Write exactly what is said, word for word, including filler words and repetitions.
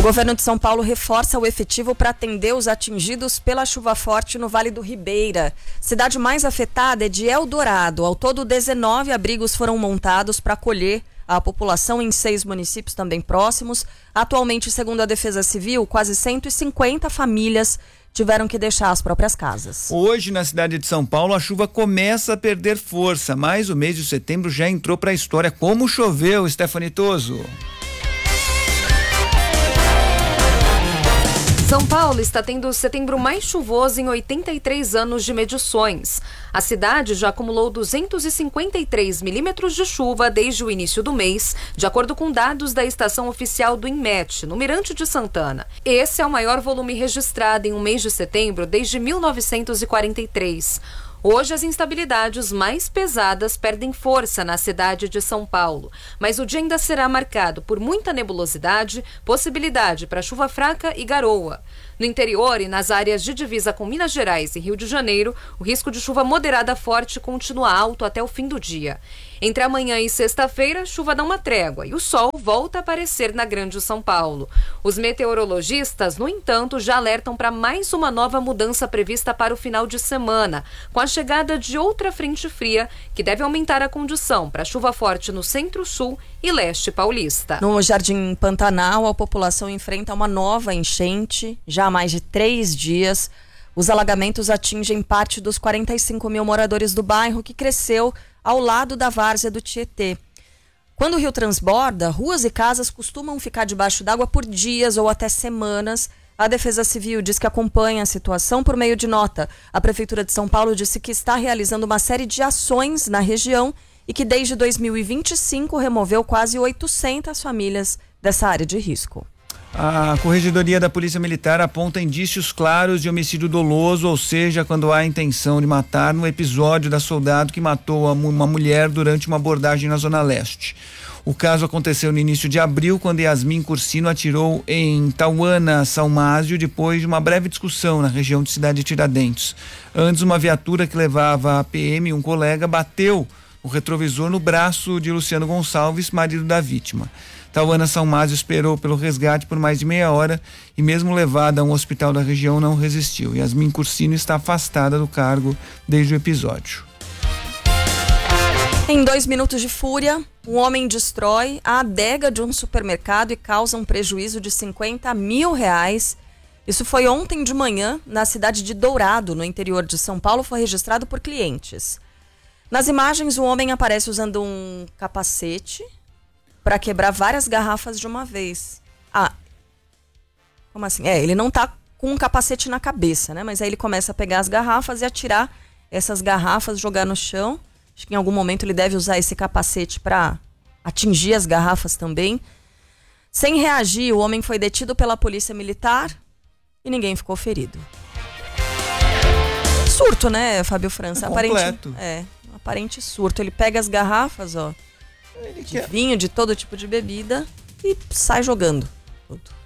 O governo de São Paulo reforça o efetivo para atender os atingidos pela chuva forte no Vale do Ribeira. Cidade mais afetada é de Eldorado. Ao todo, dezenove abrigos foram montados para acolher a população em seis municípios também próximos. Atualmente, segundo a Defesa Civil, quase cento e cinquenta famílias tiveram que deixar as próprias casas. Hoje, na cidade de São Paulo, a chuva começa a perder força, mas o mês de setembro já entrou para a história. Como choveu, Stephanie Toso? São Paulo está tendo o setembro mais chuvoso em oitenta e três anos de medições. A cidade já acumulou duzentos e cinquenta e três milímetros de chuva desde o início do mês, de acordo com dados da estação oficial do INMET, no Mirante de Santana. Esse é o maior volume registrado em um mês de setembro desde mil novecentos e quarenta e três. Hoje, as instabilidades mais pesadas perdem força na cidade de São Paulo, mas o dia ainda será marcado por muita nebulosidade, possibilidade para chuva fraca e garoa. No interior e nas áreas de divisa com Minas Gerais e Rio de Janeiro, o risco de chuva moderada forte continua alto até o fim do dia. Entre amanhã e sexta-feira, chuva dá uma trégua e o sol volta a aparecer na Grande São Paulo. Os meteorologistas, no entanto, já alertam para mais uma nova mudança prevista para o final de semana, com a chegada de outra frente fria, que deve aumentar a condição para chuva forte no centro-sul e leste paulista. No Jardim Pantanal, a população enfrenta uma nova enchente, já há mais de três dias. Os alagamentos atingem parte dos quarenta e cinco mil moradores do bairro, que cresceu ao lado da várzea do Tietê. Quando o rio transborda, ruas e casas costumam ficar debaixo d'água por dias ou até semanas. A Defesa Civil diz que acompanha a situação por meio de nota. A Prefeitura de São Paulo disse que está realizando uma série de ações na região e que desde dois mil e vinte e cinco removeu quase oitocentas famílias dessa área de risco. A Corregedoria da Polícia Militar aponta indícios claros de homicídio doloso, ou seja, quando há a intenção de matar, no episódio da soldado que matou uma mulher durante uma abordagem na Zona Leste. O caso aconteceu no início de abril, quando Yasmin Cursino atirou em Tauana Salmásio depois de uma breve discussão na região de Cidade Tiradentes. Antes, uma viatura que levava a P M e um colega bateu o retrovisor no braço de Luciano Gonçalves, marido da vítima. Tauana Salmásio esperou pelo resgate por mais de meia hora e, mesmo levada a um hospital da região, não resistiu. Yasmin Cursino está afastada do cargo desde o episódio. Em dois minutos de fúria, um homem destrói a adega de um supermercado e causa um prejuízo de cinquenta mil reais. Isso foi ontem de manhã, na cidade de Dourado, no interior de São Paulo, foi registrado por clientes. Nas imagens, o homem aparece usando um capacete para quebrar várias garrafas de uma vez. Ah, como assim? É, ele não tá com um capacete na cabeça, né? Mas aí ele começa a pegar as garrafas e atirar essas garrafas, jogar no chão. Acho que em algum momento ele deve usar esse capacete para atingir as garrafas também. Sem reagir, o homem foi detido pela polícia militar e ninguém ficou ferido. Surto, né, Fábio França? É aparente, completo. É, um aparente surto. Ele pega as garrafas, ó, Ele de quer... vinho, de todo tipo de bebida e sai jogando tudo.